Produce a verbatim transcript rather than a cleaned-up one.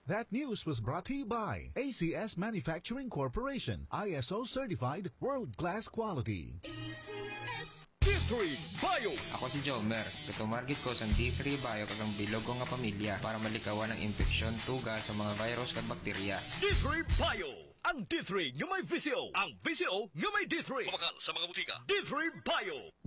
That news was brought to you by A C S Manufacturing Corporation, I S O certified, world-class quality. A C S D three Bio. Ako si Jomer. Katumargit ko sa D three Bio kagang bilog ko nga pamilya para malikawan ang infeksyon, tuga sa mga virus kag bakterya. D three Bio. Ang D three nga may V C O. Ang V C O nga may D three. Kumakal sa mga butika. D three Bio.